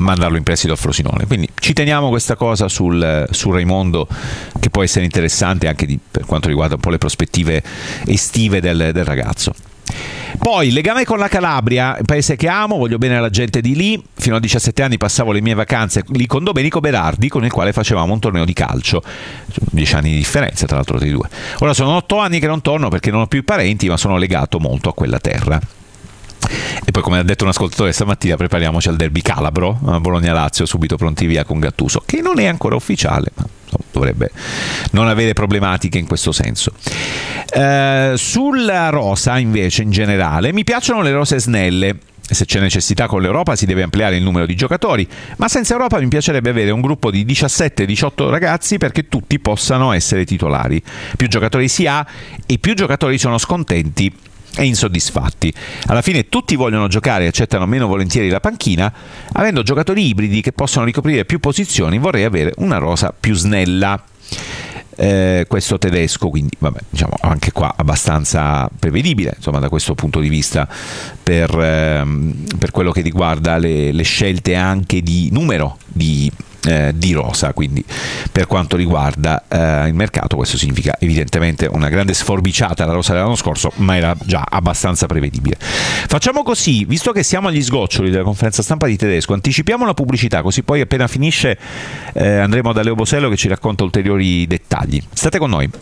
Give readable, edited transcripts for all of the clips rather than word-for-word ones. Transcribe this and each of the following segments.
mandarlo in prestito al Frosinone. Quindi ci teniamo questa cosa sul Raimondo, che può essere interessante anche per quanto riguarda un po' le prospettive estive del ragazzo. Poi legame con la Calabria, paese che amo, voglio bene alla gente di lì. Fino a 17 anni passavo le mie vacanze lì con Domenico Berardi, con il quale facevamo un torneo di calcio. 10 anni di differenza tra l'altro tra i due. Ora sono 8 anni che non torno perché non ho più parenti, ma sono legato molto a quella terra. E poi, come ha detto un ascoltatore stamattina, prepariamoci al derby calabro, Bologna-Lazio, subito pronti via con Gattuso, che non è ancora ufficiale, ma dovrebbe non avere problematiche in questo senso. Sulla rosa invece in generale mi piacciono le rose snelle. Se c'è necessità con l'Europa si deve ampliare il numero di giocatori, ma senza Europa mi piacerebbe avere un gruppo di 17-18 ragazzi perché tutti possano essere titolari. Più giocatori si ha e più giocatori sono scontenti e insoddisfatti. Alla fine tutti vogliono giocare e accettano meno volentieri la panchina. Avendo giocatori ibridi che possono ricoprire più posizioni, vorrei avere una rosa più snella. Questo tedesco, quindi vabbè, diciamo anche qua abbastanza prevedibile, insomma, da questo punto di vista, per quello che riguarda le scelte anche di numero di rosa. Quindi per quanto riguarda il mercato, questo significa evidentemente una grande sforbiciata alla rosa dell'anno scorso, ma era già abbastanza prevedibile. Facciamo così, visto che siamo agli sgoccioli della conferenza stampa di Tedesco, anticipiamo la pubblicità, così poi appena finisce andremo da Leo Bosello che ci racconta ulteriori dettagli. State con noi.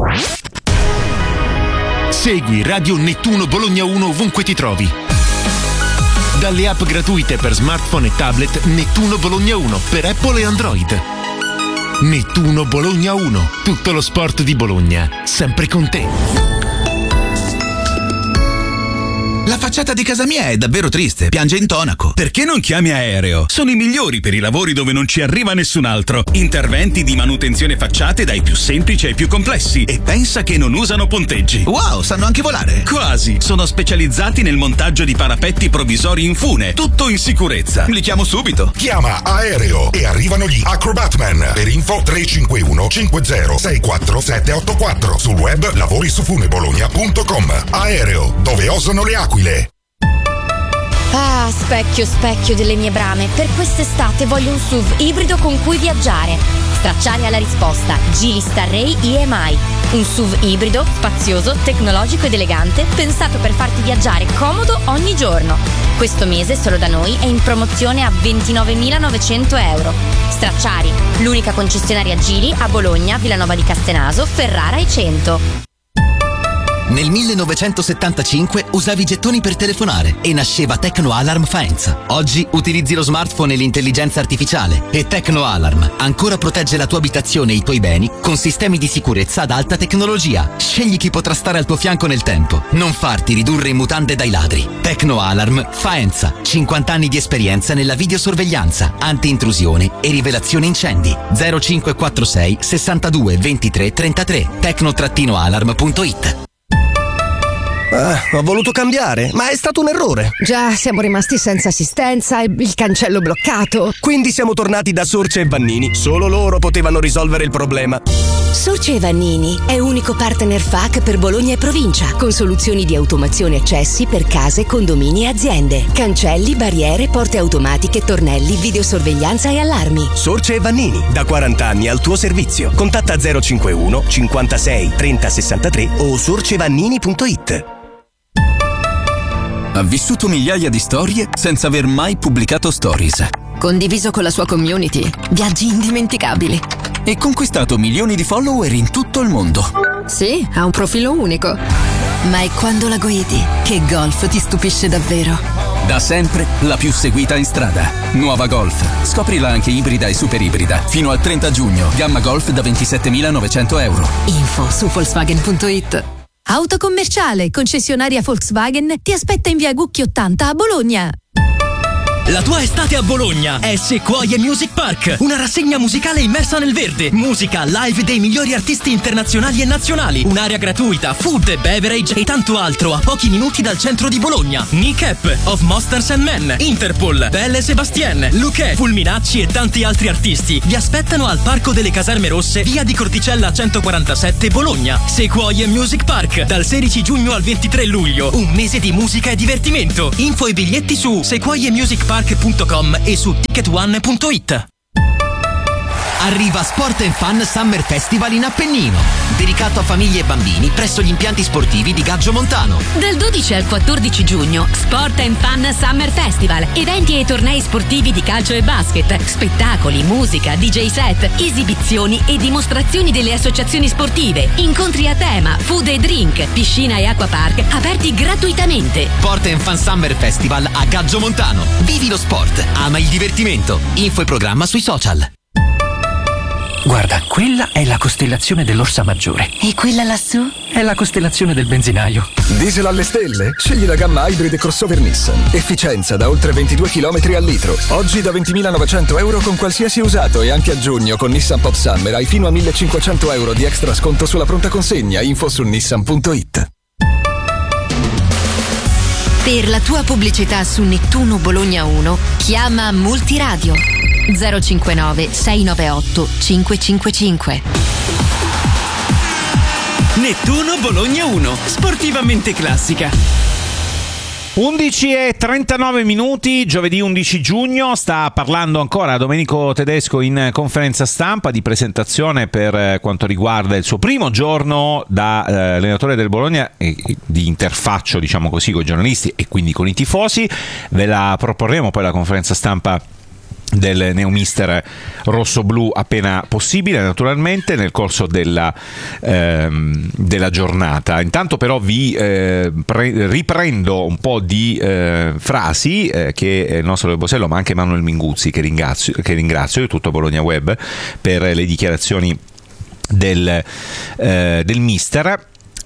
Segui Radio Nettuno Bologna 1 ovunque ti trovi. Dalle app gratuite per smartphone e tablet Nettuno Bologna 1 per Apple e Android. Nettuno Bologna 1, tutto lo sport di Bologna, sempre con te. La facciata di casa mia è davvero triste, piange intonaco. Perché non chiami Aereo? Sono i migliori per i lavori dove non ci arriva nessun altro. Interventi di manutenzione facciate dai più semplici ai più complessi. E pensa che non usano ponteggi. Wow, sanno anche volare. Quasi. Sono specializzati nel montaggio di parapetti provvisori in fune. Tutto in sicurezza. Li chiamo subito. Chiama Aereo e arrivano gli Acrobatman. Per info 351 50 64 784. Sul web lavorisufunebologna.com. Aereo, dove osano le aquile. Ah, specchio, specchio delle mie brame. Per quest'estate voglio un SUV ibrido con cui viaggiare. Stracciare alla risposta. Geely Starray EMI. Un SUV ibrido, spazioso, tecnologico ed elegante, pensato per farti viaggiare comodo ogni giorno. Questo mese solo da noi è in promozione a 29.900 euro. Stracciari, l'unica concessionaria Geely a Bologna, Villanova di Castenaso, Ferrara e Cento. Nel 1975 usavi i gettoni per telefonare e nasceva Tecno Alarm Faenza. Oggi utilizzi lo smartphone e l'intelligenza artificiale e Tecno Alarm ancora protegge la tua abitazione e i tuoi beni con sistemi di sicurezza ad alta tecnologia. Scegli chi potrà stare al tuo fianco nel tempo. Non farti ridurre in mutande dai ladri. Tecno Alarm Faenza. 50 anni di esperienza nella videosorveglianza, anti-intrusione e rivelazione incendi. 0546 62 23 33. Tecno-alarm.it. Ho voluto cambiare, ma è stato un errore. Già, siamo rimasti senza assistenza e il cancello bloccato. Quindi siamo tornati da Sorce e Vannini. Solo loro potevano risolvere il problema. Sorce e Vannini è unico partner FAC per Bologna e provincia, con soluzioni di automazione accessi per case, condomini e aziende. Cancelli, barriere, porte automatiche, tornelli, videosorveglianza e allarmi. Sorce e Vannini, da 40 anni al tuo servizio. Contatta 051 56 30 63 o sorcevannini.it. Ha vissuto migliaia di storie senza aver mai pubblicato stories. Condiviso con la sua community viaggi indimenticabili. E conquistato milioni di follower in tutto il mondo. Sì, ha un profilo unico. Ma è quando la guidi che Golf ti stupisce davvero. Da sempre la più seguita in strada. Nuova Golf. Scoprila anche ibrida e super ibrida. Fino al 30 giugno. Gamma Golf da 27.900 euro. Info su Volkswagen.it. Autocommerciale, concessionaria Volkswagen, ti aspetta in via Gucchi 80 a Bologna. La tua estate a Bologna è Sequoia Music Park, una rassegna musicale immersa nel verde, musica live dei migliori artisti internazionali e nazionali, un'area gratuita, food, beverage e tanto altro a pochi minuti dal centro di Bologna. Nick of Monsters and Men, Interpol, Belle Sebastien, Luque, Fulminacci e tanti altri artisti vi aspettano al Parco delle Caserme Rosse, via di Corticella 147 Bologna. Sequoia Music Park, dal 16 giugno al 23 luglio, un mese di musica e divertimento. Info e biglietti su sequoiamusicpark.it. mediapark.com e su ticketone.it. Arriva Sport & Fun Summer Festival in Appennino, dedicato a famiglie e bambini presso gli impianti sportivi di Gaggio Montano. Dal 12 al 14 giugno, Sport & Fun Summer Festival. Eventi e tornei sportivi di calcio e basket, spettacoli, musica, DJ set, esibizioni e dimostrazioni delle associazioni sportive, incontri a tema, food e drink, piscina e acquapark aperti gratuitamente. Sport & Fun Summer Festival a Gaggio Montano. Vivi lo sport, ama il divertimento. Info e programma sui social. Guarda, quella è la costellazione dell'Orsa Maggiore. E quella lassù? È la costellazione del benzinaio. Diesel alle stelle? Scegli la gamma hybrid e crossover Nissan. Efficienza da oltre 22 km al litro. Oggi da 20.900 euro con qualsiasi usato e anche a giugno con Nissan Pop Summer hai fino a 1.500 euro di extra sconto sulla pronta consegna. Info su nissan.it. Per la tua pubblicità su Nettuno Bologna 1, chiama Multiradio 059 698 555. Nettuno Bologna 1, sportivamente classica. 11:39 minuti, giovedì 11 giugno, sta parlando ancora Domenico Tedesco in conferenza stampa di presentazione per quanto riguarda il suo primo giorno da allenatore del Bologna e di interfaccio, diciamo così, con i giornalisti e quindi con i tifosi. Ve la proporremo poi la conferenza stampa del neomister rossoblu appena possibile, naturalmente nel corso della giornata. Intanto però vi riprendo un po' di frasi che il nostro De Bosello, ma anche Manuel Minguzzi, che ringrazio di tutto Bologna Web per le dichiarazioni del mister.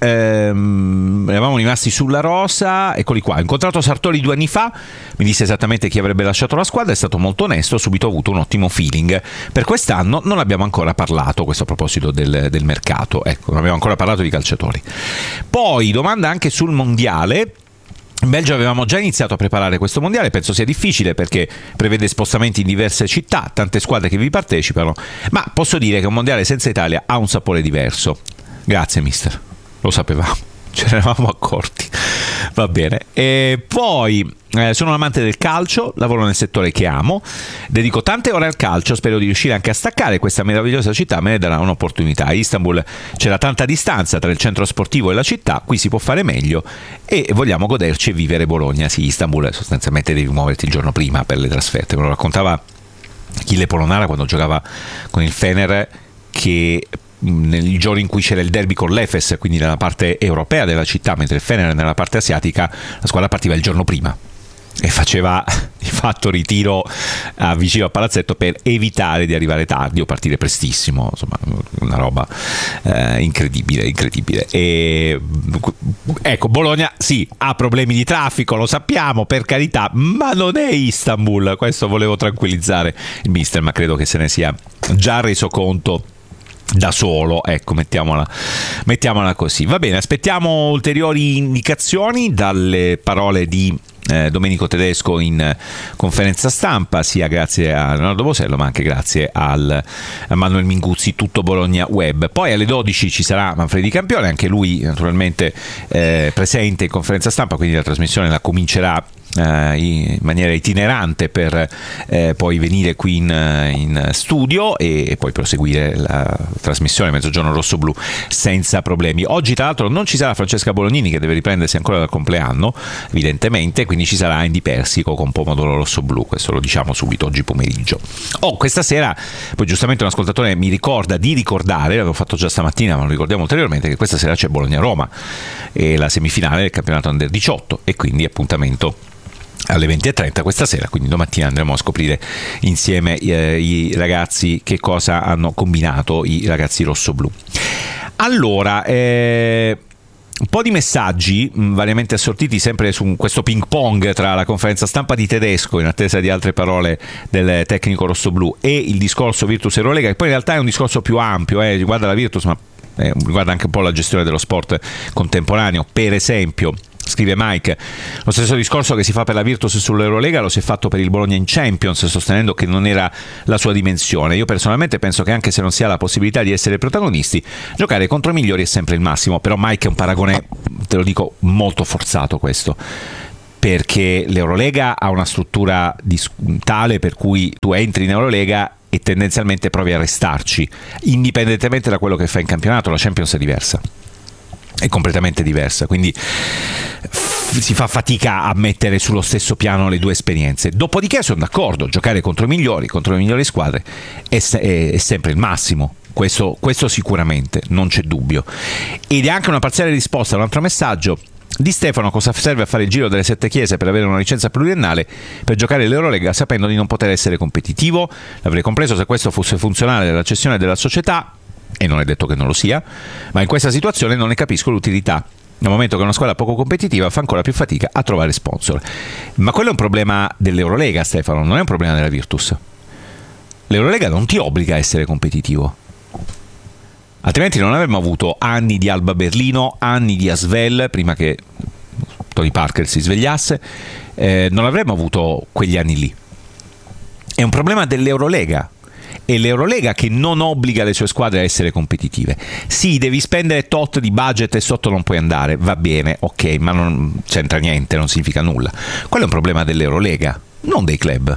Eravamo rimasti sulla rosa, eccoli qua. Ho incontrato Sartori 2 anni fa, mi disse esattamente chi avrebbe lasciato la squadra, è stato molto onesto, ho subito avuto un ottimo feeling. Per quest'anno non abbiamo ancora parlato, questo a proposito del mercato, ecco, non abbiamo ancora parlato di calciatori. Poi domanda anche sul mondiale. In Belgio avevamo già iniziato a preparare questo mondiale, penso sia difficile perché prevede spostamenti in diverse città, tante squadre che vi partecipano, ma posso dire che un mondiale senza Italia ha un sapore diverso. Grazie mister. Lo sapevamo, ce ne eravamo accorti. Va bene. E poi sono un amante del calcio, lavoro nel settore che amo, dedico tante ore al calcio, spero di riuscire anche a staccare. Questa meravigliosa città me ne darà un'opportunità. A Istanbul c'era tanta distanza tra il centro sportivo e la città, qui si può fare meglio e vogliamo goderci e vivere Bologna. Sì, Istanbul sostanzialmente devi muoverti il giorno prima per le trasferte. Me lo raccontava Achille Polonara quando giocava con il Fener, che nel giorno in cui c'era il derby con l'Efes, quindi nella parte europea della città, mentre il Fener nella parte asiatica, la squadra partiva il giorno prima e faceva di fatto ritiro vicino al palazzetto per evitare di arrivare tardi o partire prestissimo. Insomma, una roba incredibile. E ecco, Bologna sì, ha problemi di traffico, lo sappiamo, per carità, ma non è Istanbul. Questo volevo tranquillizzare il mister, ma credo che se ne sia già reso conto da solo, ecco, mettiamola così. Va bene, aspettiamo ulteriori indicazioni dalle parole di Domenico Tedesco in conferenza stampa, sia grazie a Leonardo Bosello ma anche grazie a Manuel Minguzzi, tutto Bologna Web. Poi alle 12 ci sarà Manfredi Campione, anche lui naturalmente presente in conferenza stampa, quindi la trasmissione la comincerà in maniera itinerante per poi venire qui in studio e poi proseguire la trasmissione Mezzogiorno Rossoblu senza problemi. Oggi tra l'altro non ci sarà Francesca Bolognini, che deve riprendersi ancora dal compleanno evidentemente, quindi ci sarà Andy Persico con Pomodoro Rossoblu, questo lo diciamo subito oggi pomeriggio. Questa sera poi giustamente un ascoltatore mi ricorda di ricordare, l'avevo fatto già stamattina ma lo ricordiamo ulteriormente, che questa sera c'è Bologna-Roma e la semifinale del campionato Under 18 e quindi appuntamento alle 20:30 questa sera, quindi domattina andremo a scoprire insieme i ragazzi che cosa hanno combinato, i ragazzi rossoblu. Allora, un po' di messaggi variamente assortiti sempre su questo ping pong tra la conferenza stampa di Tedesco, in attesa di altre parole del tecnico rossoblu, e il discorso Virtus Eurolega, che poi in realtà è un discorso più ampio, riguarda la Virtus ma riguarda anche un po' la gestione dello sport contemporaneo. Per esempio, scrive Mike, lo stesso discorso che si fa per la Virtus sull'Eurolega lo si è fatto per il Bologna in Champions, sostenendo che non era la sua dimensione. Io personalmente penso che anche se non si ha la possibilità di essere protagonisti, giocare contro i migliori è sempre il massimo. Però Mike è un paragone, te lo dico, molto forzato questo. perché l'Eurolega ha una struttura tale per cui tu entri in Eurolega e tendenzialmente provi a restarci, indipendentemente da quello che fai in campionato. La Champions è diversa, è completamente diversa, quindi si fa fatica a mettere sullo stesso piano le due esperienze. Dopodiché sono d'accordo, giocare contro le migliori squadre è sempre il massimo, questo sicuramente, non c'è dubbio. Ed è anche una parziale risposta a un altro messaggio di Stefano: cosa serve a fare il giro delle 7 chiese per avere una licenza pluriennale per giocare l'Eurolega sapendo di non poter essere competitivo? L'avrei compreso se questo fosse funzionale alla cessione della società, e non è detto che non lo sia, ma in questa situazione non ne capisco l'utilità, nel momento che una squadra poco competitiva fa ancora più fatica a trovare sponsor. Ma quello è un problema dell'Eurolega, Stefano, non è un problema della Virtus. L'Eurolega non ti obbliga a essere competitivo, altrimenti non avremmo avuto anni di Alba Berlino, anni di Asvel prima che Tony Parker si svegliasse, non avremmo avuto quegli anni lì. È un problema dell'Eurolega, è l'Eurolega che non obbliga le sue squadre a essere competitive. Sì, devi spendere tot di budget e sotto non puoi andare, va bene, ok, ma non c'entra niente, non significa nulla. Quello è un problema dell'Eurolega, non dei club.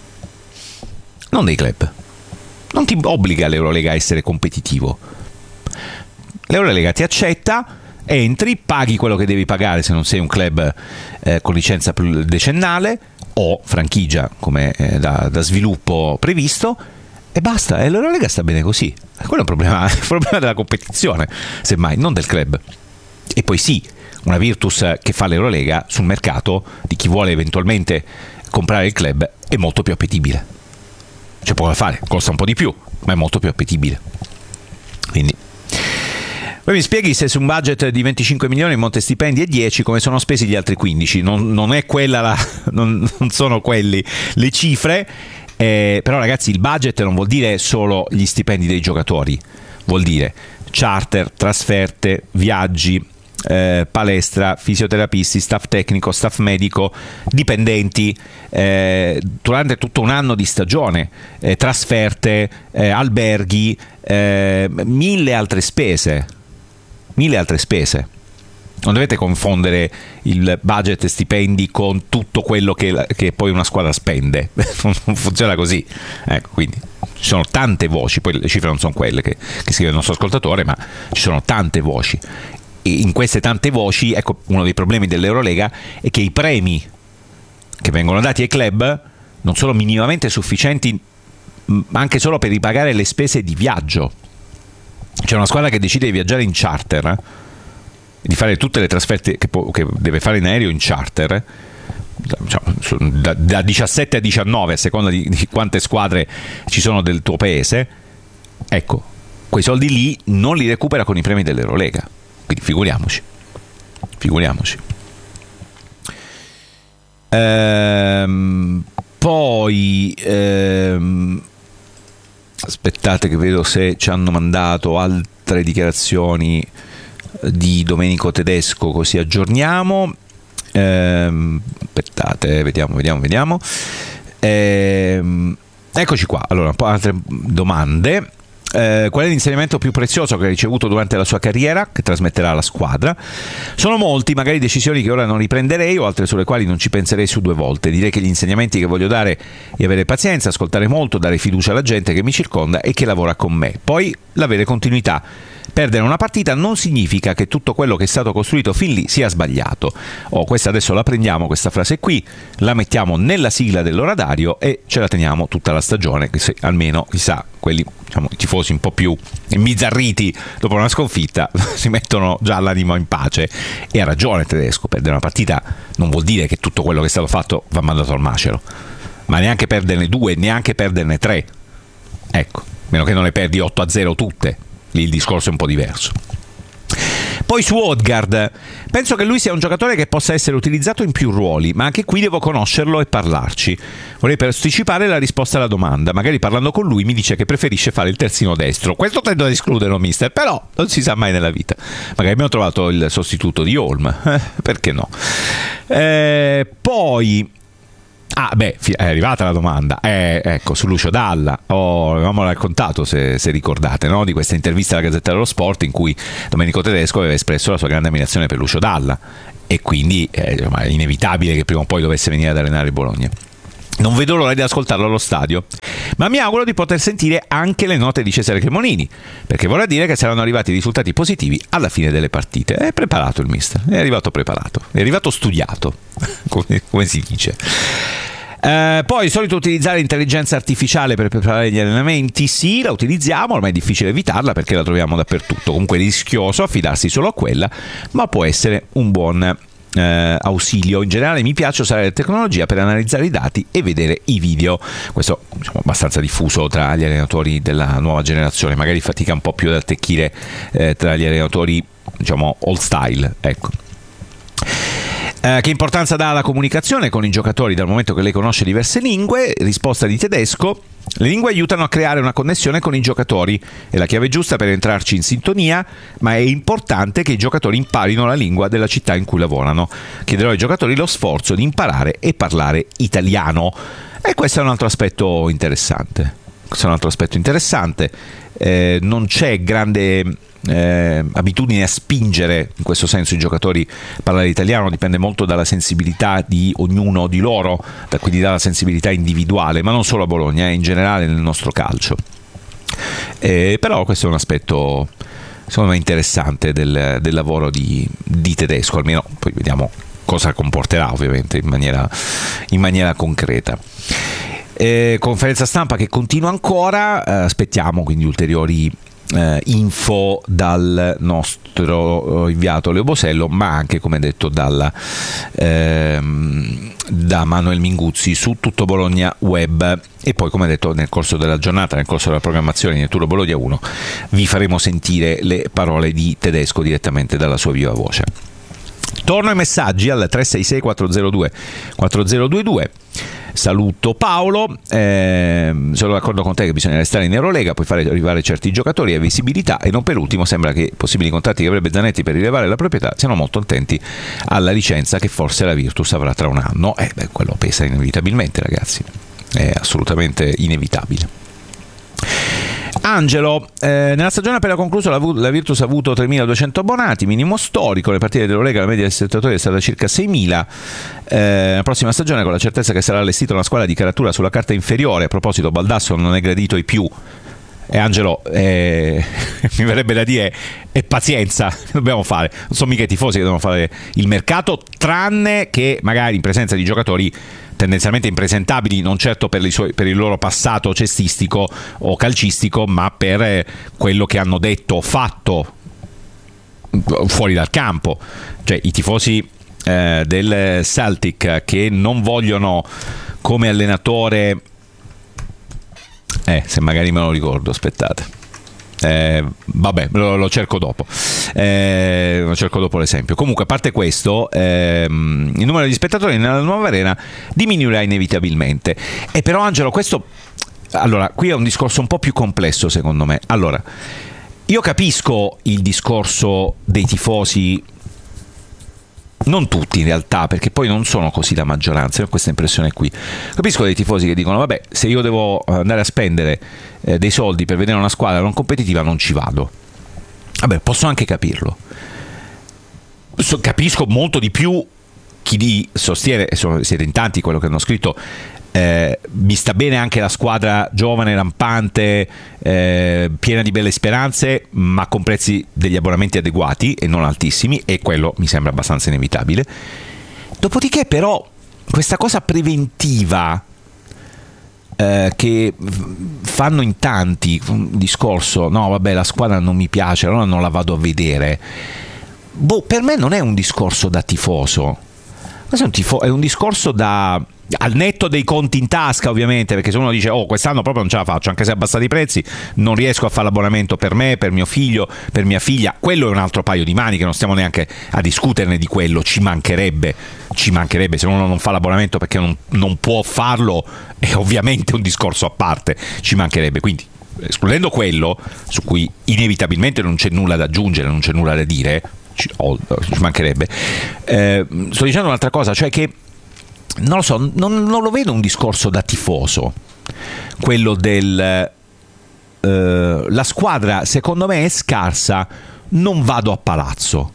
Non dei club. Non ti obbliga l'Eurolega a essere competitivo. L'Eurolega ti accetta, entri, paghi quello che devi pagare se non sei un club con licenza decennale o franchigia come da sviluppo previsto, e basta. E l'Eurolega sta bene così. Quello è un problema della competizione, semmai, non del club. E poi sì, una Virtus che fa l'Eurolega sul mercato di chi vuole eventualmente comprare il club è molto più appetibile. C'è poco da fare, costa un po' di più, ma è molto più appetibile. Quindi poi mi spieghi se su un budget di 25 milioni in monte stipendi e 10 come sono spesi gli altri 15. Non è quella non sono quelli le cifre, però ragazzi, il budget non vuol dire solo gli stipendi dei giocatori, vuol dire charter, trasferte, viaggi, palestra, fisioterapisti, staff tecnico, staff medico, dipendenti, durante tutto un anno di stagione, trasferte, alberghi, mille altre spese. Non dovete confondere il budget stipendi con tutto quello che poi una squadra spende. Non funziona così. Ecco, quindi ci sono tante voci, poi le cifre non sono quelle che scrive il nostro ascoltatore, ma ci sono tante voci. E in queste tante voci, ecco, uno dei problemi dell'Eurolega è che i premi che vengono dati ai club non sono minimamente sufficienti anche solo per ripagare le spese di viaggio. C'è una squadra che decide di viaggiare in charter, di fare tutte le trasferte che deve fare in aereo in charter, da 17 a 19 a seconda di quante squadre ci sono del tuo paese. Ecco, quei soldi lì non li recupera con i premi dell'Eurolega, quindi figuriamoci. Poi aspettate che vedo se ci hanno mandato altre dichiarazioni di Domenico Tedesco, così aggiorniamo. Aspettate, vediamo. Eccoci qua. Allora, un po' altre domande. Qual è l'insegnamento più prezioso che ha ricevuto durante la sua carriera, che trasmetterà alla squadra? Sono molti, magari decisioni che ora non riprenderei o altre sulle quali non ci penserei su 2 volte. Direi che gli insegnamenti che voglio dare è avere pazienza, ascoltare molto, dare fiducia alla gente che mi circonda e che lavora con me. Poi l'avere continuità. Perdere una partita non significa che tutto quello che è stato costruito fin lì sia sbagliato. Questa adesso la prendiamo, questa frase qui, la mettiamo nella sigla dell'oradario e ce la teniamo tutta la stagione, che se almeno, chissà, quelli, diciamo, i tifosi un po' più imbizzarriti dopo una sconfitta si mettono già l'animo in pace. E ha ragione Tedesco, perdere una partita non vuol dire che tutto quello che è stato fatto va mandato al macero, ma neanche perderne 2, neanche perderne 3. Ecco, meno che non le perdi 8-0 tutte. Lì il discorso è un po' diverso. Poi su Odegaard, penso che lui sia un giocatore che possa essere utilizzato in più ruoli, ma anche qui devo conoscerlo e parlarci. Vorrei posticipare la risposta alla domanda, magari parlando con lui mi dice che preferisce fare il terzino destro. Questo tendo ad escluderlo, mister, però non si sa mai nella vita. Magari abbiamo trovato il sostituto di Holm, perché no? Poi È arrivata la domanda. Ecco, su Lucio Dalla. Avevamo raccontato, se ricordate, no? Di questa intervista alla Gazzetta dello Sport in cui Domenico Tedesco aveva espresso la sua grande ammirazione per Lucio Dalla e quindi è inevitabile che prima o poi dovesse venire ad allenare il Bologna. Non vedo l'ora di ascoltarlo allo stadio, ma mi auguro di poter sentire anche le note di Cesare Cremonini, perché vorrà dire che saranno arrivati risultati positivi alla fine delle partite. È preparato il mister, è arrivato preparato, è arrivato studiato, come si dice. Poi, solito utilizzare l'intelligenza artificiale per preparare gli allenamenti? Sì, la utilizziamo, ormai è difficile evitarla perché la troviamo dappertutto. Comunque è rischioso affidarsi solo a quella, ma può essere un buon ausilio. In generale mi piace usare la tecnologia per analizzare i dati e vedere i video. Questo è abbastanza diffuso tra gli allenatori della nuova generazione, magari fatica un po' più ad attecchire tra gli allenatori old style, ecco. Che importanza dà alla comunicazione con i giocatori dal momento che lei conosce diverse lingue? Risposta di Tedesco: le lingue aiutano a creare una connessione con i giocatori, è la chiave giusta per entrarci in sintonia, ma è importante che i giocatori imparino la lingua della città in cui lavorano. Chiederò ai giocatori lo sforzo di imparare e parlare italiano. E questo è un altro aspetto interessante. Non c'è grande abitudine a spingere in questo senso i giocatori a parlare italiano, dipende molto dalla sensibilità di ognuno di loro, quindi dalla sensibilità individuale, ma non solo a Bologna, in generale nel nostro calcio. Però questo è un aspetto secondo me interessante del lavoro di Tedesco, almeno poi vediamo cosa comporterà ovviamente in maniera concreta. Conferenza stampa che continua ancora, aspettiamo quindi ulteriori info dal nostro inviato Leo Bosello, ma anche, come detto, da Manuel Minguzzi su Tutto Bologna Web. E poi, come detto, nel corso della giornata, nel corso della programmazione di Neturo Bologna 1, vi faremo sentire le parole di Tedesco direttamente dalla sua viva voce. Torno ai messaggi al 366 402 4022. Saluto Paolo, sono d'accordo con te che bisogna restare in Eurolega, puoi fare arrivare certi giocatori a visibilità, e non per ultimo sembra che possibili contratti che avrebbe Zanetti per rilevare la proprietà siano molto attenti alla licenza che forse la Virtus avrà tra un anno. Quello pesa inevitabilmente, ragazzi, è assolutamente inevitabile. Angelo, nella stagione appena conclusa la Virtus ha avuto 3.200 abbonati, minimo storico. Le partite dell'Eurolega la media dei spettatori è stata circa 6.000. La prossima stagione, con la certezza che sarà allestita una squadra di caratura sulla carta inferiore. A proposito, Baldasso non è gradito ai più. Angelo, mi verrebbe da dire, è pazienza, che dobbiamo fare? Non sono mica i tifosi che devono fare il mercato, tranne che magari in presenza di giocatori tendenzialmente impresentabili, non certo per il loro passato cestistico o calcistico, ma per quello che hanno detto o fatto fuori dal campo. Cioè i tifosi del Celtic che non vogliono come allenatore, se magari me lo ricordo, aspettate. Vabbè, lo cerco dopo. Lo cerco dopo l'esempio. Comunque, a parte questo, il numero di spettatori nella nuova arena diminuirà inevitabilmente. E però, Angelo, questo, allora, qui è un discorso un po' più complesso, secondo me. Allora, io capisco il discorso dei tifosi, non tutti in realtà, perché poi non sono così la maggioranza, ho questa impressione qui. Capisco dei tifosi che dicono: vabbè, se io devo andare a spendere dei soldi per vedere una squadra non competitiva, non ci vado. Vabbè, posso anche capirlo. Capisco molto di più chi sostiene, e siete in tanti quello che hanno scritto, mi sta bene anche la squadra giovane, rampante, piena di belle speranze, ma con prezzi degli abbonamenti adeguati e non altissimi, e quello mi sembra abbastanza inevitabile. Dopodiché però questa cosa preventiva che fanno in tanti, un discorso, no vabbè, la squadra non mi piace, allora non la vado a vedere, per me non è un discorso da tifoso. Questo è un discorso da, al netto dei conti in tasca, ovviamente, perché se uno dice: oh, quest'anno proprio non ce la faccio, anche se abbassati i prezzi non riesco a fare l'abbonamento per me, per mio figlio, per mia figlia, quello è un altro paio di maniche, non stiamo neanche a discuterne di quello, ci mancherebbe, se uno non fa l'abbonamento perché non può farlo, è ovviamente un discorso a parte, ci mancherebbe. Quindi, escludendo quello su cui inevitabilmente non c'è nulla da aggiungere, non c'è nulla da dire, ci mancherebbe, sto dicendo un'altra cosa, cioè che non lo so, non lo vedo un discorso da tifoso, quello del la squadra secondo me è scarsa, non vado a palazzo.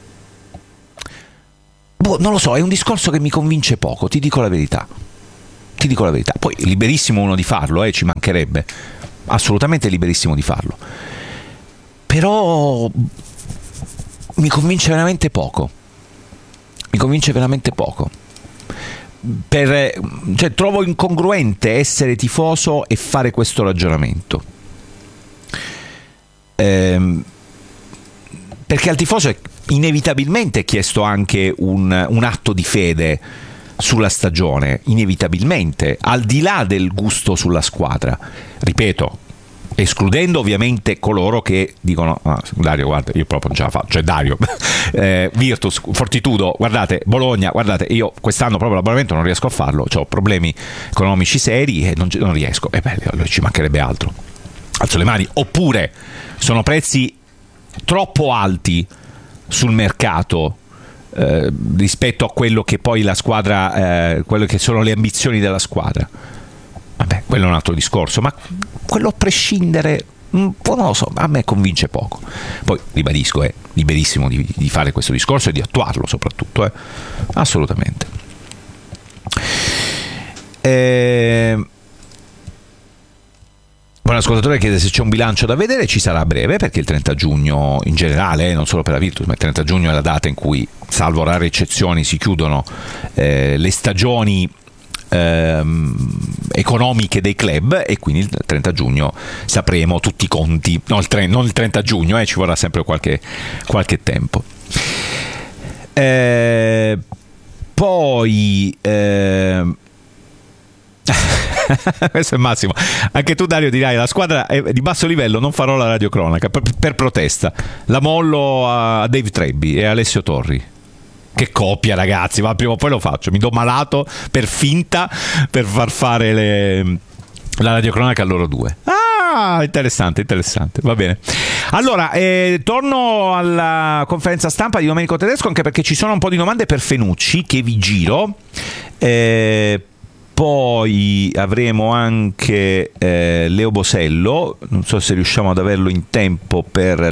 Non lo so, è un discorso che mi convince poco, ti dico la verità. Poi liberissimo uno di farlo, ci mancherebbe, assolutamente liberissimo di farlo, però mi convince veramente poco. Cioè, trovo incongruente essere tifoso e fare questo ragionamento, perché al tifoso è inevitabilmente chiesto anche un atto di fede sulla stagione, inevitabilmente, al di là del gusto sulla squadra, ripeto, escludendo ovviamente coloro che dicono Dario, guarda, io proprio non ce la faccio, cioè Dario Virtus, Fortitudo, guardate, Bologna, guardate, io quest'anno proprio l'abbonamento non riesco a farlo, ho problemi economici seri e non riesco, allora ci mancherebbe altro, alzo le mani. Oppure sono prezzi troppo alti sul mercato rispetto a quello che poi la squadra, quello che sono le ambizioni della squadra. Quello è un altro discorso, ma quello a prescindere, non lo so, a me convince poco. Poi ribadisco, è liberissimo di fare questo discorso e di attuarlo soprattutto, assolutamente. Un ascoltatore chiede se c'è un bilancio da vedere. Ci sarà a breve, perché il 30 giugno in generale, non solo per la Virtus, ma il 30 giugno è la data in cui, salvo rare eccezioni, si chiudono le stagioni economiche dei club, e quindi il 30 giugno sapremo tutti i conti, non il 30 giugno, ci vorrà sempre qualche tempo. Poi questo è Massimo, anche tu Dario dirai la squadra è di basso livello, non farò la radiocronaca per protesta, la mollo a Dave Trebbi e Alessio Torri. Che coppia, ragazzi, ma prima o poi lo faccio, mi do malato per finta per far fare la radiocronaca a loro due. Interessante, va bene. Allora, torno alla conferenza stampa di Domenico Tedesco, anche perché ci sono un po' di domande per Fenucci che vi giro. Poi avremo anche Leo Bosello, non so se riusciamo ad averlo in tempo per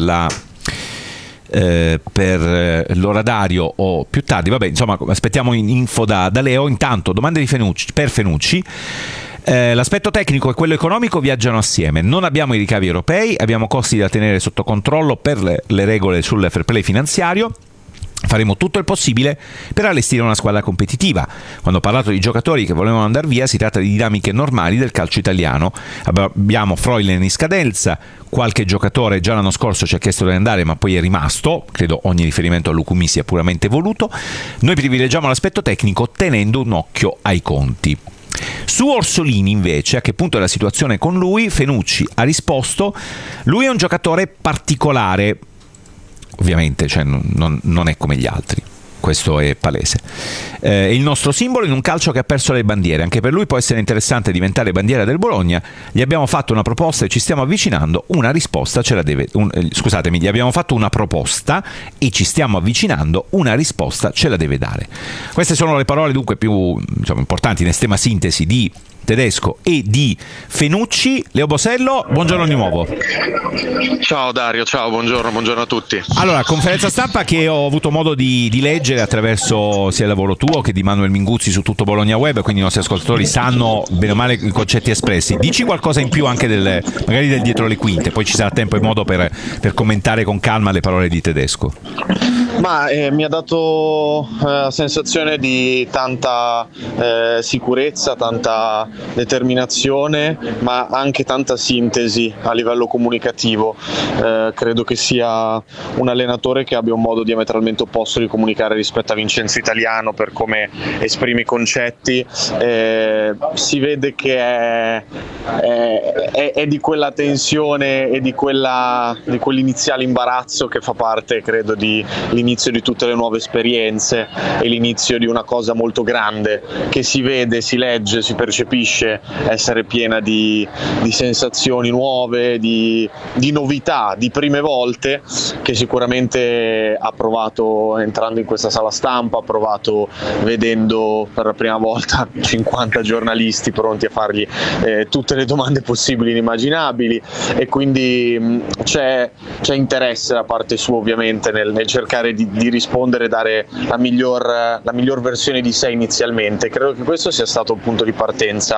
l'orario o più tardi, vabbè, insomma aspettiamo info da Leo. Intanto domande di per Fenucci. L'aspetto tecnico e quello economico viaggiano assieme, non abbiamo i ricavi europei, abbiamo costi da tenere sotto controllo per le regole sul fair play finanziario. Faremo tutto il possibile per allestire una squadra competitiva. Quando ho parlato di giocatori che volevano andare via, si tratta di dinamiche normali del calcio italiano. Abbiamo Freulen in scadenza, qualche giocatore già l'anno scorso ci ha chiesto di andare ma poi è rimasto, credo ogni riferimento a Lucumi sia puramente voluto. Noi privilegiamo l'aspetto tecnico tenendo un occhio ai conti. Su Orsolini invece, a che punto è la situazione con lui, Fenucci ha risposto: lui è un giocatore particolare, ovviamente, cioè non è come gli altri, questo è palese. È il nostro simbolo in un calcio che ha perso le bandiere, anche per lui può essere interessante diventare bandiera del Bologna. Gli abbiamo fatto una proposta e ci stiamo avvicinando, una risposta ce la deve gli abbiamo fatto una proposta e ci stiamo avvicinando, una risposta ce la deve dare. Queste sono le parole dunque più importanti in estrema sintesi di Tedesco e di Fenucci. Leo Bosello, buongiorno di nuovo. Ciao Dario, ciao, buongiorno a tutti. Allora, conferenza stampa che ho avuto modo di leggere attraverso sia il lavoro tuo che di Manuel Minguzzi su tutto Bologna Web, quindi i nostri ascoltatori sanno bene o male i concetti espressi. Dici qualcosa in più anche magari del dietro le quinte, poi ci sarà tempo e modo per commentare con calma le parole di Tedesco. Ma mi ha dato sensazione di tanta sicurezza, tanta determinazione, ma anche tanta sintesi a livello comunicativo. Credo che sia un allenatore che abbia un modo diametralmente opposto di comunicare rispetto a Vincenzo Italiano per come esprime i concetti. Si vede che è è di quella tensione e di quell'iniziale imbarazzo che fa parte, credo, di l'inizio di tutte le nuove esperienze e l'inizio di una cosa molto grande che si vede, si legge, si percepisce essere piena di sensazioni nuove, di novità, di prime volte, che sicuramente ha provato entrando in questa sala stampa, ha provato vedendo per la prima volta 50 giornalisti pronti a fargli tutte le domande possibili e inimmaginabili, e quindi c'è interesse da parte sua ovviamente nel cercare di rispondere e dare la miglior versione di sé inizialmente. Credo che questo sia stato il punto di partenza.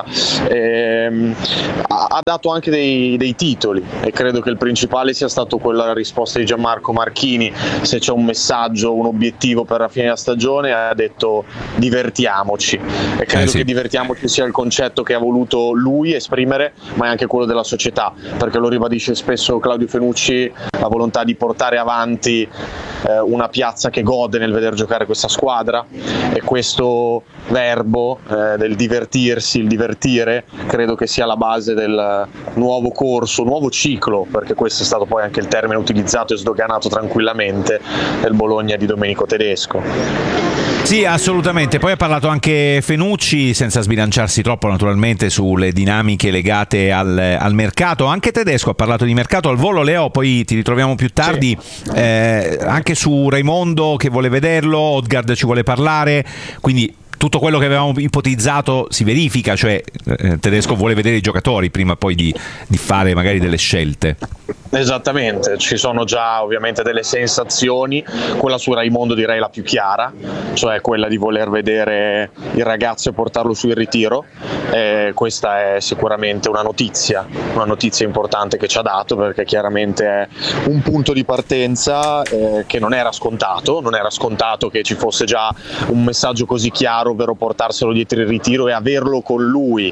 Ha dato anche dei titoli e credo che il principale sia stato quella risposta di Gianmarco Marchini: se c'è un messaggio, un obiettivo per la fine della stagione, ha detto divertiamoci, e credo che divertiamoci sia il concetto che ha voluto lui esprimere, ma è anche quello della società, perché lo ribadisce spesso Claudio Fenucci, la volontà di portare avanti una piazza che gode nel veder giocare questa squadra, e questo verbo del divertirsi, il divertire, credo che sia la base del nuovo corso, nuovo ciclo, perché questo è stato poi anche il termine utilizzato e sdoganato tranquillamente del Bologna di Domenico Tedesco. Sì, assolutamente. Poi ha parlato anche Fenucci, senza sbilanciarsi troppo naturalmente, sulle dinamiche legate al mercato. Anche Tedesco ha parlato di mercato al volo. Leo, poi ti ritroviamo più tardi, anche su Raimondo che vuole vederlo, Odgaard ci vuole parlare, quindi tutto quello che avevamo ipotizzato si verifica, cioè Tedesco vuole vedere i giocatori prima poi di fare magari delle scelte. Esattamente, ci sono già ovviamente delle sensazioni. Quella su Raimondo direi la più chiara, cioè quella di voler vedere il ragazzo e portarlo sul ritiro. Questa è sicuramente una notizia importante che ci ha dato, perché chiaramente è un punto di partenza che non era scontato che ci fosse già un messaggio così chiaro, ovvero portarselo dietro il ritiro e averlo con lui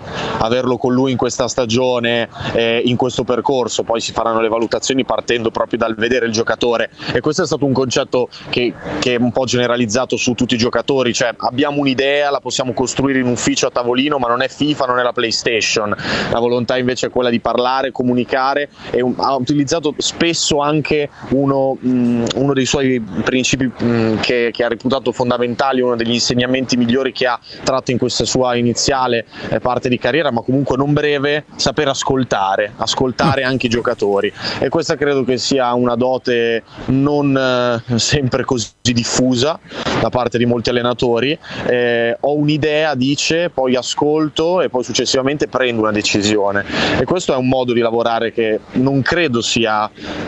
in questa stagione, in questo percorso. Poi si faranno le valutazioni partendo proprio dal vedere il giocatore, e questo è stato un concetto che è un po' generalizzato su tutti i giocatori, cioè abbiamo un'idea, la possiamo costruire in ufficio a tavolino, ma non è FIFA, non è la PlayStation. La volontà invece è quella di parlare, comunicare, e ha utilizzato spesso anche uno dei suoi principi che ha reputato fondamentali, uno degli insegnamenti migliori che ha tratto in questa sua iniziale parte di carriera, ma comunque non breve: saper ascoltare anche i giocatori. E questa credo che sia una dote non sempre così diffusa da parte di molti allenatori. Ho un'idea, dice, poi ascolto e poi successivamente prendo una decisione, e questo è un modo di lavorare che non credo sia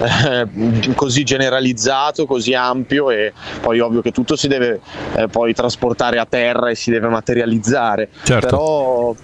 così generalizzato, così ampio, e poi ovvio che tutto si deve poi trasportare a terra e si deve materializzare. Certo. Però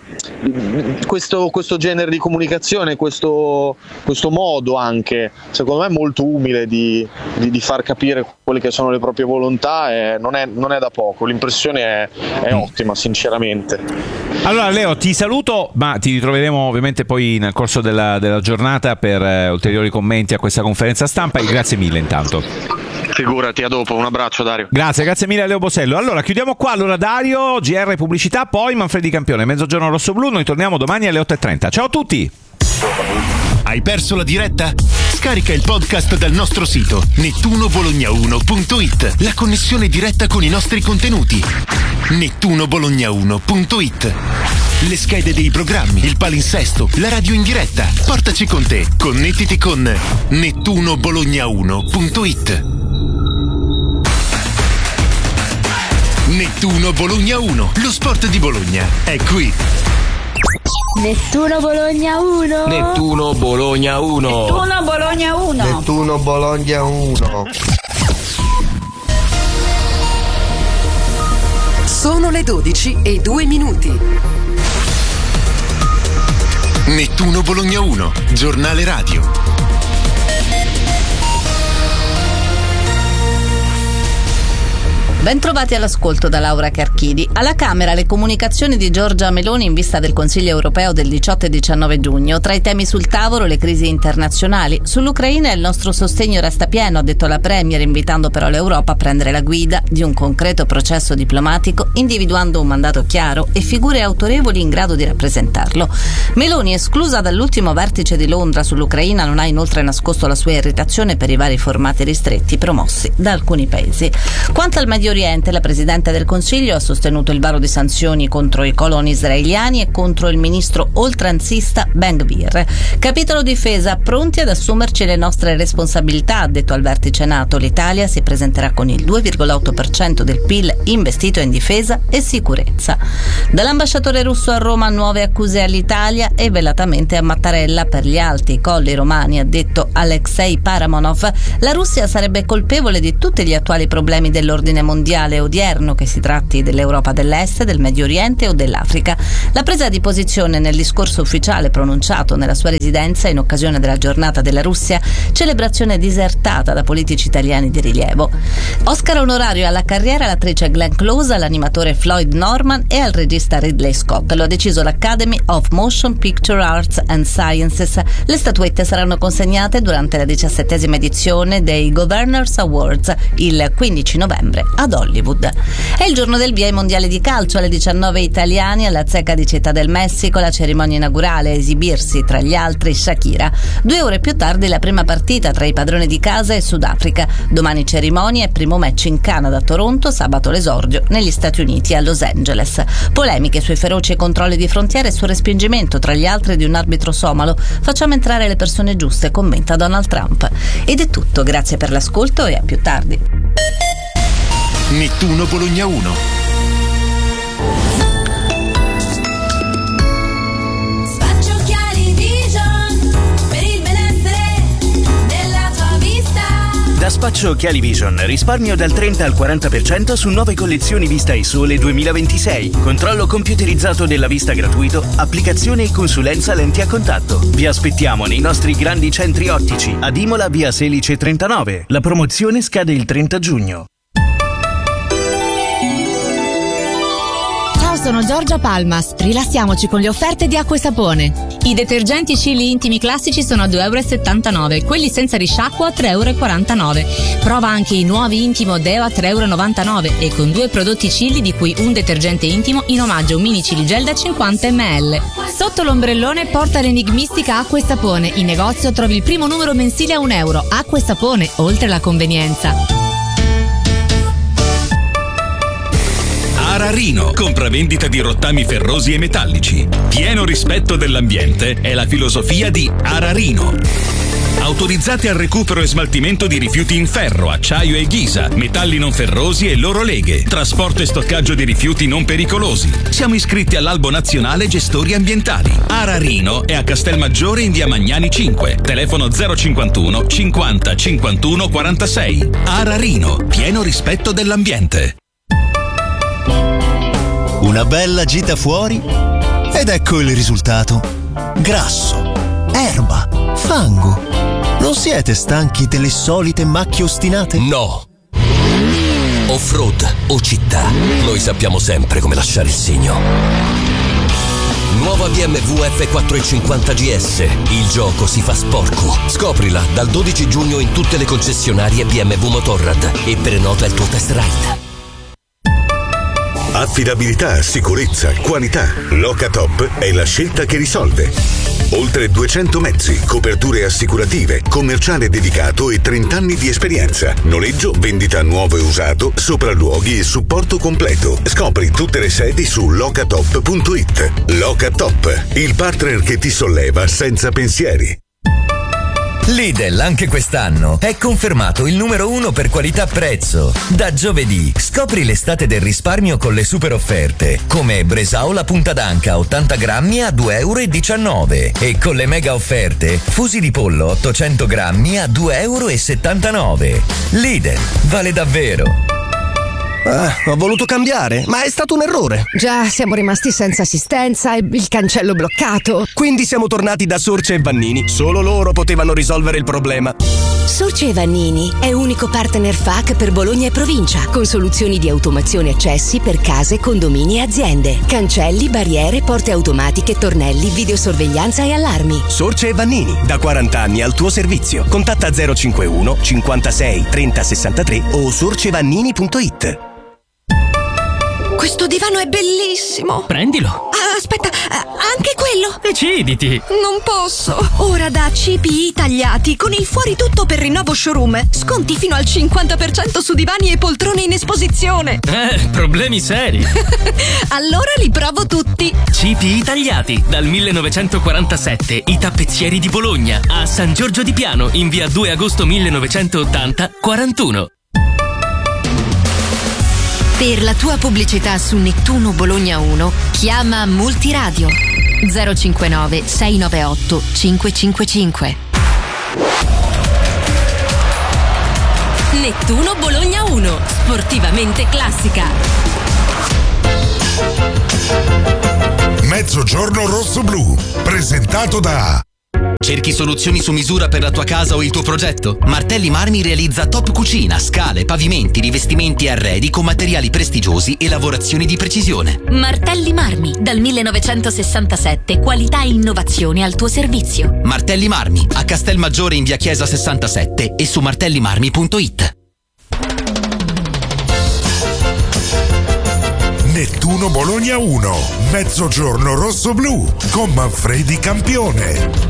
questo genere di comunicazione, questo modo anche, secondo me, molto umile di far capire quelle che sono le proprie volontà, non è da poco. L'impressione è ottima, sinceramente. Allora Leo, ti saluto, ma ti ritroveremo ovviamente poi nel corso della giornata per ulteriori commenti a questa conferenza stampa, e grazie mille intanto. Figurati, a dopo, un abbraccio Dario. Grazie mille a Leo Bosello. Allora chiudiamo qua, allora Dario, GR Pubblicità, poi Manfredi Campione, Mezzogiorno Rossoblu. Noi torniamo domani alle 8:30. Ciao a tutti. Hai perso la diretta? Scarica il podcast dal nostro sito nettunobologna1.it. La connessione diretta con i nostri contenuti. nettunobologna1.it. Le schede dei programmi, il palinsesto, la radio in diretta. Portaci con te. Connettiti con nettunobologna1.it. Nettuno Bologna 1, lo sport di Bologna è qui. Nettuno Bologna 1. Nettuno Bologna 1. Nettuno Bologna 1. Nettuno Bologna 1. Sono le 12:02. Nettuno Bologna 1, giornale radio. Bentrovati all'ascolto da Laura Carchidi. Alla Camera le comunicazioni di Giorgia Meloni in vista del Consiglio europeo del 18 e 19 giugno. Tra i temi sul tavolo le crisi internazionali. Sull'Ucraina il nostro sostegno resta pieno, ha detto la Premier, invitando però l'Europa a prendere la guida di un concreto processo diplomatico, individuando un mandato chiaro e figure autorevoli in grado di rappresentarlo. Meloni, esclusa dall'ultimo vertice di Londra sull'Ucraina, non ha inoltre nascosto la sua irritazione per i vari formati ristretti promossi da alcuni paesi. Quanto al Medio Oriente, la Presidente del Consiglio ha sostenuto il varo di sanzioni contro i coloni israeliani e contro il ministro oltranzista Ben Gvir. Capitolo difesa, pronti ad assumerci le nostre responsabilità, ha detto al vertice NATO. L'Italia si presenterà con il 2,8% del PIL investito in difesa e sicurezza. Dall'ambasciatore russo a Roma nuove accuse all'Italia e velatamente a Mattarella per gli alti colli romani, ha detto Alexei Paramonov. La Russia sarebbe colpevole di tutti gli attuali problemi dell'ordine mondiale odierno, che si tratti dell'Europa dell'Est, del Medio Oriente o dell'Africa. La presa di posizione nel discorso ufficiale pronunciato nella sua residenza in occasione della giornata della Russia, celebrazione disertata da politici italiani di rilievo. Oscar onorario alla carriera all'attrice Glenn Close, all'animatore Floyd Norman e al regista Ridley Scott. Lo ha deciso l'Academy of Motion Picture Arts and Sciences. Le statuette saranno consegnate durante la 17ª edizione dei Governors Awards il 15 novembre ad Hollywood. È il giorno del via ai mondiali di calcio. Alle 19 italiani alla Azteca di Città del Messico la cerimonia inaugurale, a esibirsi tra gli altri Shakira. 2 ore più tardi la prima partita tra i padroni di casa e Sudafrica. Domani cerimonia e primo match in Canada a Toronto, sabato l'esordio negli Stati Uniti a Los Angeles. Polemiche sui feroci controlli di frontiera e sul respingimento tra gli altri di un arbitro somalo. Facciamo entrare le persone giuste, commenta Donald Trump. Ed è tutto, grazie per l'ascolto e a più tardi. Nettuno Bologna 1. Da Spaccio Occhiali Vision risparmio dal 30 al 40% su 9 collezioni Vista e Sole 2026. Controllo computerizzato della vista gratuito, applicazione e consulenza lenti a contatto. Vi aspettiamo nei nostri grandi centri ottici ad Imola via Selice 39. La promozione scade il 30 giugno. Ciao, sono Giorgia Palmas. Rilassiamoci con le offerte di Acqua e Sapone. I detergenti Chili intimi classici sono a 2,79 €, quelli senza risciacquo a 3,49 €. Prova anche i nuovi Intimo Deo a 3,99 € e con 2 prodotti Chili, di cui un detergente intimo, in omaggio un mini Chili Gel da 50 ml. Sotto l'ombrellone porta l'enigmistica Acqua e Sapone. In negozio trovi il primo numero mensile a €1. Acqua e Sapone, oltre la convenienza. Ararino, compravendita di rottami ferrosi e metallici. Pieno rispetto dell'ambiente è la filosofia di Ararino. Autorizzati al recupero e smaltimento di rifiuti in ferro, acciaio e ghisa, metalli non ferrosi e loro leghe, trasporto e stoccaggio di rifiuti non pericolosi. Siamo iscritti all'Albo Nazionale Gestori Ambientali. Ararino è a Castelmaggiore in via Magnani 5, telefono 051 50 51 46. Ararino, pieno rispetto dell'ambiente. Una bella gita fuori ed ecco il risultato. Grasso, erba, fango. Non siete stanchi delle solite macchie ostinate? No. Off-road o città, noi sappiamo sempre come lasciare il segno. Nuova BMW F450 GS. Il gioco si fa sporco. Scoprila dal 12 giugno in tutte le concessionarie BMW Motorrad e prenota il tuo test ride. Affidabilità, sicurezza, qualità. Locatop è la scelta che risolve. Oltre 200 mezzi, coperture assicurative, commerciale dedicato e 30 anni di esperienza. Noleggio, vendita nuovo e usato, sopralluoghi e supporto completo. Scopri tutte le sedi su locatop.it. Locatop, il partner che ti solleva senza pensieri. Lidl anche quest'anno è confermato il numero 1 per qualità-prezzo. Da giovedì scopri l'estate del risparmio con le super offerte, come Bresaola punta d'anca 80 grammi a 2,19 € e con le mega offerte fusi di pollo 800 grammi a 2,79 €. Lidl, vale davvero. Ho voluto cambiare, ma è stato un errore. Già, siamo rimasti senza assistenza e il cancello bloccato. Quindi siamo tornati da Sorce e Vannini. Solo loro potevano risolvere il problema. Sorce e Vannini è unico partner FAC per Bologna e provincia, con soluzioni di automazione accessi per case, condomini e aziende. Cancelli, barriere, porte automatiche, tornelli, videosorveglianza e allarmi. Sorce e Vannini, da 40 anni al tuo servizio. Contatta 051 56 30 63 o sorcevannini.it. Questo divano è bellissimo. Prendilo. Aspetta, anche quello. Deciditi. Non posso. Ora da CPI Tagliati, con il fuori tutto per rinnovo showroom, sconti fino al 50% su divani e poltrone in esposizione. Problemi seri. Allora li provo tutti. CPI Tagliati, dal 1947, i tappezzieri di Bologna, a San Giorgio di Piano, in via 2 agosto 1980, 41. Per la tua pubblicità su Nettuno Bologna 1, chiama Multiradio 059 698 555. Nettuno Bologna 1, sportivamente classica. Mezzogiorno rosso-blu, presentato da... Cerchi soluzioni su misura per la tua casa o il tuo progetto? Martelli Marmi realizza top cucina, scale, pavimenti, rivestimenti e arredi con materiali prestigiosi e lavorazioni di precisione. Martelli Marmi, dal 1967, qualità e innovazione al tuo servizio. Martelli Marmi, a Castelmaggiore in via Chiesa 67 e su martellimarmi.it. Nettuno Bologna 1, Mezzogiorno rosso-blu con Manfredi campione.